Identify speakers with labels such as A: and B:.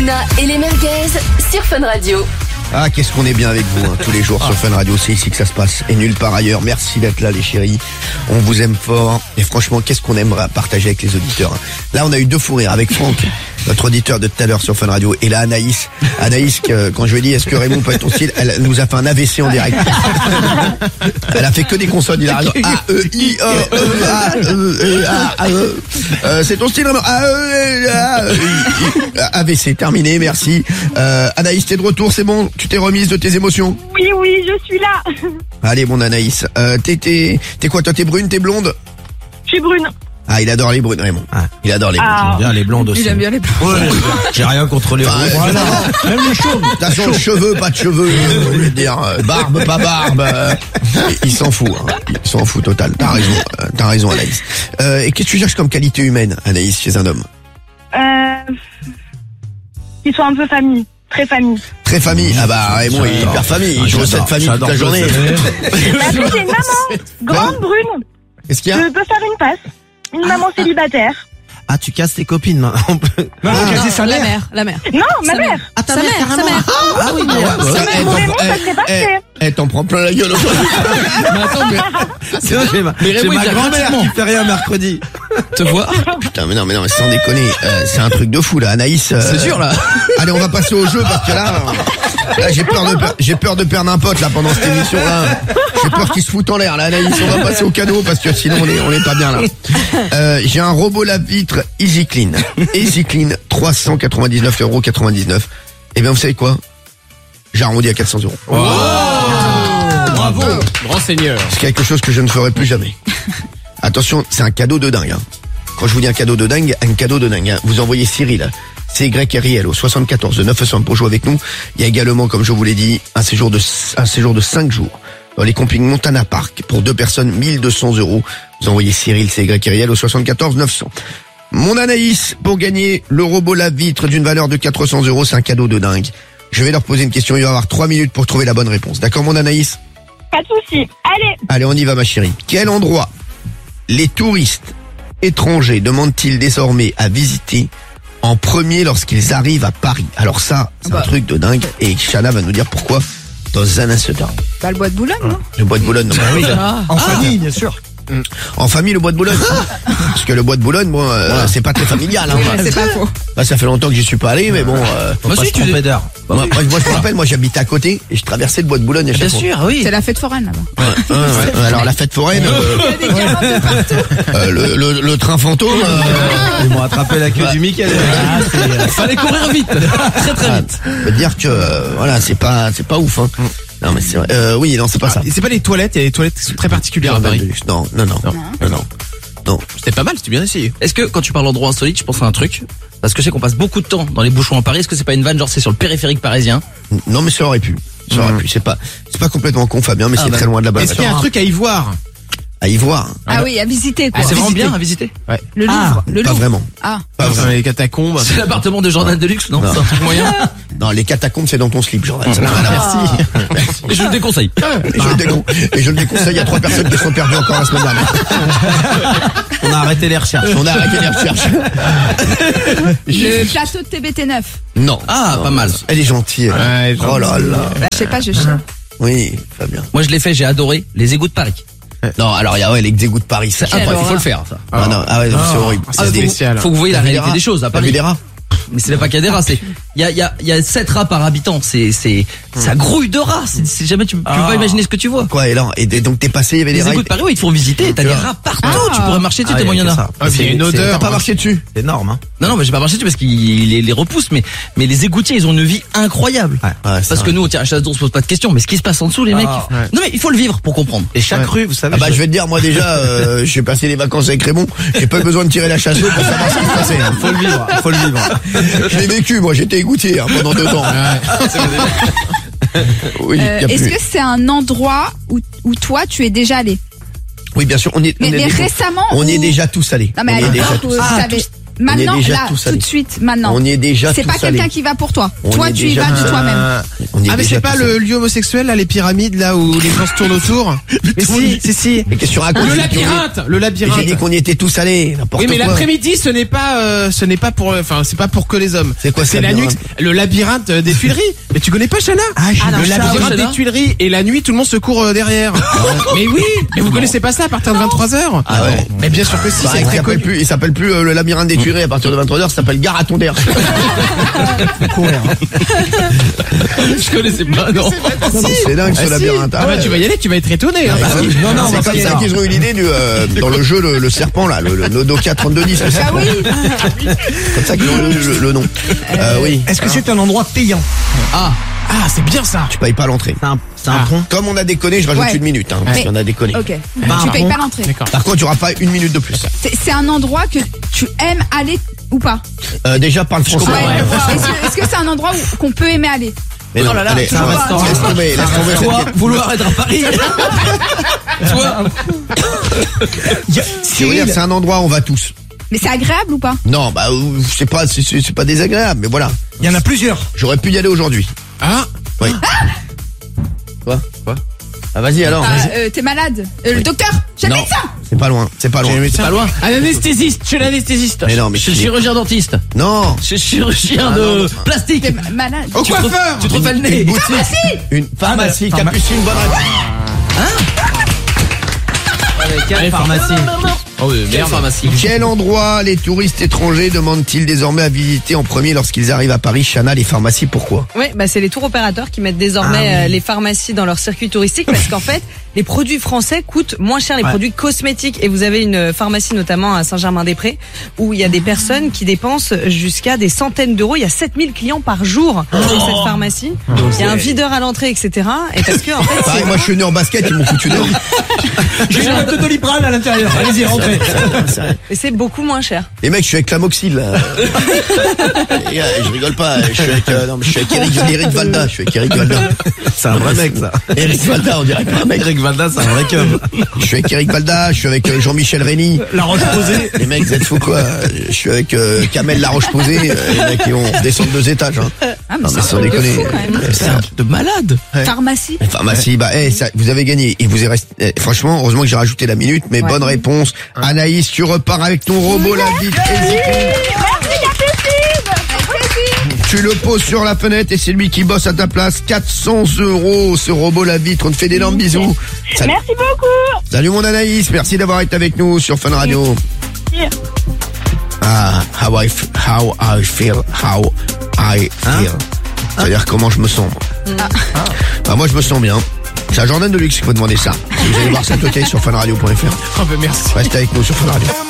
A: Et les merguez sur Fun Radio.
B: Ah, qu'est-ce qu'on est bien avec vous, tous les jours sur Fun Radio, c'est ici que ça se passe et nulle part ailleurs. Merci d'être là les chéris, on vous aime fort et franchement qu'est-ce qu'on aimerait partager avec les auditeurs. Là on a eu 2 fous rires avec Franck, notre auditeur de tout à l'heure sur Fun Radio, et là Anaïs, quand je lui ai dit est-ce que Raymond peut être ton style, elle nous a fait un AVC en direct. Elle a fait que des consonnes, il a raison. C'est ton style Raymond. AVC terminé, merci. Anaïs, t'es de retour, c'est bon? Tu t'es remise de tes émotions?
C: Oui, je suis là.
B: Allez, mon Anaïs. T'es quoi, toi? T'es brune, t'es blonde?
C: Je suis brune.
B: Ah, il adore les brunes, Raymond. Ah, il adore les brunes.
D: J'aime bien les blondes aussi.
E: Il aime bien les blondes.
D: Ouais, j'ai rien contre les blondes.
B: Voilà.
D: Même les chauves.
B: De toute façon, cheveux, pas de cheveux. Je veux dire, barbe, pas barbe. Il s'en fout. Hein. Il s'en fout total. T'as raison, Anaïs. Et qu'est-ce que tu cherches comme qualité humaine, Anaïs, chez un homme?
C: Qu'ils soient un peu famille. Très famille.
B: Très famille. Ah bah Raymond il est hyper famille. Il joue cette famille toute la journée.
C: Après j'ai une maman grande brune.
B: Qu'est-ce qu'il y a?
C: Je peux faire une passe. Une maman célibataire.
D: Ah, tu casses tes copines, maintenant.
E: La mère.
C: Non, ma mère.
D: Ah, ta
E: Sa
D: mère,
E: mère,
D: carrément.
E: sa mère.
D: Ah oui, mais
C: Pour Raymond, ça serait parfait.
B: T'en prends plein la gueule aujourd'hui.
D: Mais attends, c'est vrai, j'ai ma grand-mère qui fait rien mercredi. Te vois?
B: Putain, mais non, sans déconner, c'est un truc de fou, là, Anaïs.
D: C'est sûr, là.
B: Allez, on va passer au jeu, parce que là j'ai peur de perdre un pote, là, pendant cette émission-là. J'ai peur qu'il se foute en l'air, là, Anaïs. On va passer au cadeau, parce que sinon, on est pas bien, là. J'ai un robot lave-vitre Easy Clean. Easy Clean, 399,99 €. Eh bien, vous savez quoi? J'ai arrondi à 400 €.
D: Wow. Bravo, grand seigneur.
B: C'est quelque chose que je ne ferai plus jamais. Attention, c'est un cadeau de dingue. Hein. Quand je vous dis un cadeau de dingue, hein. Vous envoyez Cyril, CYRIL au 74 900 pour jouer avec nous. Il y a également, comme je vous l'ai dit, un séjour de 5 jours dans les campings Montana Park pour 2 personnes, 1200 €. Vous envoyez Cyril, CYRIL au 74 900. Mon Anaïs, pour gagner le robot lave-vitre d'une valeur de 400 €, c'est un cadeau de dingue. Je vais leur poser une question, il va y avoir 3 minutes pour trouver la bonne réponse. D'accord, mon Anaïs?
C: Pas de souci.
B: Allez, on y va, ma chérie. Quel endroit les touristes étrangers demandent-ils désormais à visiter en premier lorsqu'ils arrivent à Paris? Alors ça, c'est un truc de dingue, et Chana va nous dire pourquoi dans un instant.
E: Bah, le bois de Boulogne, non?
B: Le bois de Boulogne, non?
D: Oui, en famille, bien sûr.
B: En famille, le bois de Boulogne. Parce que le bois de Boulogne, bon, c'est pas très familial. Hein.
E: C'est pas faux.
B: Bah, ça fait longtemps que j'y suis pas allé, mais bon.
D: Moi aussi, tu tromper d'heure.
B: Moi, je me rappelle, moi, j'habitais à côté et je traversais le bois de Boulogne à chaque fois.
D: Bien sûr, oui.
E: C'est la fête foraine là-bas.
B: Ouais. Alors la fête foraine,
E: Il y a des carottes de partout.
B: le train fantôme.
D: Ils m'ont attrapé la queue du Mickey. Fallait courir vite, très vite.
B: Je veux dire que voilà, c'est pas ouf. Hein. Non mais c'est vrai. Oui, non, c'est pas ça.
F: Et c'est pas les toilettes, il y a des toilettes qui sont très particulières à Paris.
B: Non.
F: C'était pas mal, c'était bien essayé.
G: Est-ce que quand tu parles d'endroit insolite, je pense à un truc? Parce que je sais qu'on passe beaucoup de temps dans les bouchons à Paris. Est-ce que c'est pas une vanne, genre c'est sur le périphérique parisien?
B: Non, mais ça aurait pu. C'est pas complètement con, Fabien, mais c'est très loin de là-bas.
F: Est-ce qu'il y a un truc à y voir?
B: À y voir.
E: Ah oui, à visiter quoi.
G: C'est vraiment bien à visiter.
F: Ouais.
E: Le Louvre.
B: Pas vraiment.
E: Ah.
B: Pas
F: Dans
B: vraiment.
F: les catacombes.
G: C'est l'appartement de Jordan Deluxe, non? C'est un truc moyen.
B: Non, les catacombes, c'est dans ton slip, Jordan. Ça n'a rien à voir.
G: Merci. Et je le déconseille.
B: Et je le déconseille. Il y a 3 personnes qui sont perdues encore la semaine dernière.
D: On a arrêté les recherches.
E: Le plateau de TBT9.
B: Non.
G: Ah, pas mal.
B: Elle est gentille.
F: Ouais,
B: Oh là là.
E: Bah, je sais pas, je sais.
B: Oui, Fabien.
G: Moi, je l'ai fait, j'ai adoré les égouts de Paris.
B: Non, alors il y a les égouts de Paris. C'est
G: Après, il faut le faire, ça.
B: c'est horrible.
F: C'est spécial.
G: Faut que vous voyez la réalité des choses à
B: T'as vu
G: Paris.
B: les rats?
G: Mais c'est pas qu'il y a des rats, c'est, il y a 7 rats par habitant. Ça grouille de rats. C'est jamais, tu peux pas imaginer ce que tu vois.
B: Quoi, et donc t'es passé, il y avait des
G: Les
B: rats.
G: égouts de Paris, oui, ils te font visiter. T'as des rats partout. Tu pourrais marcher dessus, t'es moyen d'un.
F: Il y a une odeur.
B: T'as pas marché dessus?
D: C'est énorme, hein.
G: Non, mais j'ai pas marché dessus parce qu'ils les repoussent, mais les égoutiers, ils ont une vie incroyable. Parce que nous, tiens, à Chasse d'Eau, on se pose pas de questions, mais ce qui se passe en dessous, les mecs. Non, mais il faut le vivre pour comprendre.
D: Et chaque rue, vous savez.
B: Ah bah, je vais te dire, moi déjà, j'ai passé les vacances avec Raymond. J'ai pas besoin de tirer la chasse d'eau pour savoir ce qui se passait.
D: Faut le vivre.
B: Je l'ai vécu, moi, j'étais égoutier pendant 2 ans. Oui,
E: est-ce que c'est un endroit où toi tu es déjà allé?
B: Oui, bien sûr,
E: Mais récemment.
B: on y est déjà tous allés.
E: Non, mais
B: on y est déjà tous.
E: Maintenant,
B: déjà
E: là,
B: tous
E: tout
B: allés.
E: de suite, maintenant.
B: On y est déjà
E: C'est
B: tous
E: pas quelqu'un
B: allés.
E: qui va pour toi.
B: On
E: Toi,
B: est
E: tu y
B: déjà
E: vas de
B: tous
E: toi-même.
B: On y est
F: Ah mais
B: déjà
F: c'est pas
B: tous
F: le lieu homosexuel là, les pyramides là où les gens se tournent autour. Mais si.
B: Mais qu'est-ce que tu racontes?
F: Le labyrinthe.
B: J'ai dit qu'on y était tous allés, n'importe
F: Oui mais
B: quoi.
F: l'après-midi ce n'est pas pour c'est pas pour que les hommes.
B: C'est quoi,
F: C'est la nuit, le labyrinthe des Tuileries. Mais tu connais pas Chana? Le labyrinthe des Tuileries et la nuit tout le monde se court derrière. Mais oui, mais vous connaissez pas ça à partir de 23h?
B: Ah ouais.
F: Mais bien sûr que si,
B: Bah,
F: c'est très connu.
B: il s'appelle plus le labyrinthe des Tuileries à partir de 23h, ça s'appelle Garaton d'air.
G: Je connaissais pas, non.
B: C'est dingue ce labyrinthe.
F: Ah bah tu vas y aller, tu vas être étonné. Hein, parce que-
B: Non, c'est comme ça qu'ils ont eu l'idée dans le jeu le serpent là, le Nokia 3210.
E: Ah oui.
B: Comme ça qu'ils ont eu le nom. Oui.
D: Est-ce que c'est un endroit payant?
F: Ah, c'est bien ça.
B: Tu payes pas l'entrée.
D: C'est un pont?
B: Comme on a déconné, je rajoute
E: Ouais.
B: une minute. Parce
E: Mais-
B: qu'on a déconné.
E: Ok. Tu payes pas l'entrée.
F: D'accord.
B: Par contre, il y aura pas une minute de plus.
E: C'est un endroit que tu aimes aller ou pas?
B: Déjà parle français.
E: Est-ce que c'est un endroit qu'on peut aimer aller?
B: Mais non, allez,
G: c'est un restaurant.
B: laisse tomber.
G: Toi, vouloir être à Paris. Toi.
B: Je veux dire, c'est un endroit où on va tous.
E: Mais c'est agréable ou pas?
B: Non, bah, c'est pas désagréable, mais voilà.
D: Il y en a plusieurs.
B: J'aurais pu y aller aujourd'hui.
F: Ah,
B: Oui. Quoi? Ah, vas-y alors.
E: T'es malade. Le docteur? Chez le
B: Non,
E: médecin?
B: c'est pas loin. C'est pas loin.
G: Pas loin.
F: un anesthésiste, chez l'anesthésiste.
B: Mais non, mais
G: Je suis chirurgien dentiste.
B: non.
G: Je suis chirurgien de plastique.
E: T'es malade.
F: Au coiffeur.
G: Tu te refais le
B: Une
G: nez.
B: boutique. Une pharmacie. Capucine, bonne réponse.
G: Quelle pharmacie? Oh oui, meilleure pharmacie.
B: Quel endroit les touristes étrangers demandent-ils désormais à visiter en premier lorsqu'ils arrivent à Paris? Chana, les pharmacies, pourquoi?
H: Oui, bah c'est les tours opérateurs qui mettent désormais les pharmacies dans leur circuit touristique parce qu'en fait, les produits français coûtent moins cher les produits cosmétiques. Et vous avez une pharmacie notamment à Saint-Germain-des-Prés où il y a des personnes qui dépensent jusqu'à des centaines d'euros. Il y a 7000 clients par jour dans cette pharmacie. Il y a un videur à l'entrée, etc. Et parce que en fait,
B: Pareil, moi je suis venu en basket, ils m'ont foutu dehors.
D: J'ai une boîte de Doliprane à l'intérieur. Allez-y, rentrez.
H: et c'est beaucoup moins cher.
B: Les mecs, je suis avec Lamoxil, là. Les gars, je rigole pas. Je suis avec, non, mais je suis avec Eric Valda. Je suis avec Eric Valda.
D: C'est un vrai mec, ça.
B: Eric Valda, on dirait pas un mec.
D: Eric Valda, c'est un vrai cum.
B: Je suis avec Eric Valda, je suis avec Jean-Michel Rény.
D: La Roche-Posay.
B: Les mecs, vous êtes fous quoi? Je suis avec Kamel Laroche-Posay. Les mecs, ils vont descendre 2 étages. Hein.
E: Ah, mais
B: Non, mais
E: c'est
B: sans
E: un truc de
B: déconner.
E: fou, quand même.
G: C'est un truc de malade.
E: Pharmacie.
B: Pharmacie, bah, vous avez gagné. Il vous est resté, franchement, heureusement que j'ai rajouté la minute, mais bonne réponse. Anaïs, tu repars avec ton robot, la vie. Tu le poses sur la fenêtre et c'est lui qui bosse à ta place. 400 €, ce robot la vitre. On te fait d'énormes bisous. Salut.
C: Merci beaucoup.
B: Salut mon Anaïs, merci d'avoir été avec nous sur Fun Radio. Ah, how I feel. C'est-à-dire comment je me sens. Bah, moi je me sens bien. C'est à Jordan Deluxe qu'il faut demander ça. Vous allez voir ça tout sur funradio.fr.
F: Oh bah merci.
B: Restez avec nous sur Fun Radio.